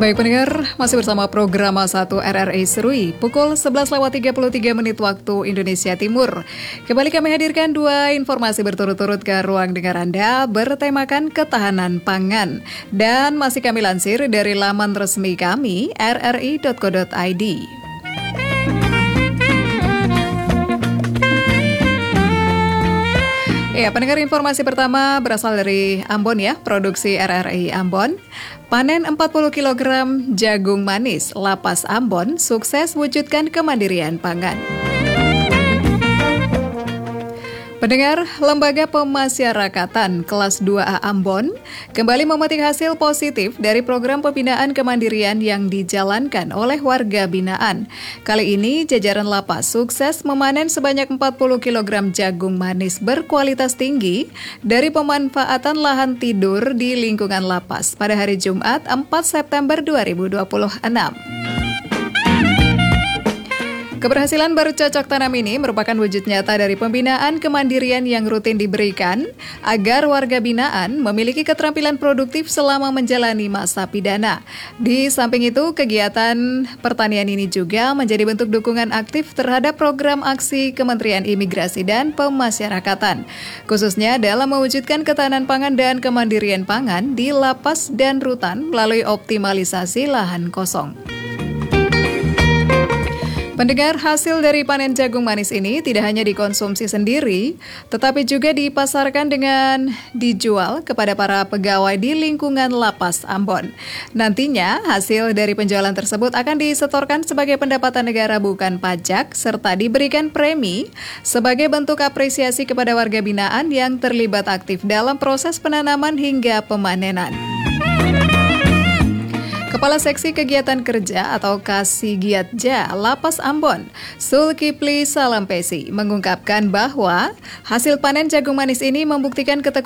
Baik pendengar, masih bersama program A1 RRI Serui, pukul 11.33 waktu Indonesia Timur. Kembali kami hadirkan dua informasi berturut-turut ke ruang dengar Anda bertemakan ketahanan pangan. Dan masih kami lansir dari laman resmi kami, rri.co.id. Ya, pendengar, informasi pertama berasal dari Ambon ya, produksi RRI Ambon. Panen 40 kg jagung manis, Lapas Ambon sukses wujudkan kemandirian pangan. Pendengar, Lembaga Pemasyarakatan Kelas 2A Ambon kembali memetik hasil positif dari program pembinaan kemandirian yang dijalankan oleh warga binaan. Kali ini, jajaran Lapas sukses memanen sebanyak 40 kg jagung manis berkualitas tinggi dari pemanfaatan lahan tidur di lingkungan Lapas pada hari Jumat 4 September 2026. Keberhasilan bercocok tanam ini merupakan wujud nyata dari pembinaan kemandirian yang rutin diberikan agar warga binaan memiliki keterampilan produktif selama menjalani masa pidana. Di samping itu, kegiatan pertanian ini juga menjadi bentuk dukungan aktif terhadap program aksi Kementerian Imigrasi dan Pemasyarakatan, khususnya dalam mewujudkan ketahanan pangan dan kemandirian pangan di lapas dan rutan melalui optimalisasi lahan kosong. Pendengar, hasil dari panen jagung manis ini tidak hanya dikonsumsi sendiri, tetapi juga dipasarkan dengan dijual kepada para pegawai di lingkungan Lapas Ambon. Nantinya, hasil dari penjualan tersebut akan disetorkan sebagai pendapatan negara bukan pajak, serta diberikan premi sebagai bentuk apresiasi kepada warga binaan yang terlibat aktif dalam proses penanaman hingga pemanenan. Kepala Seksi Kegiatan Kerja atau Kasigiatja Lapas Ambon, Zulkifli Salampesi, mengungkapkan bahwa hasil panen jagung manis ini membuktikan ketekunan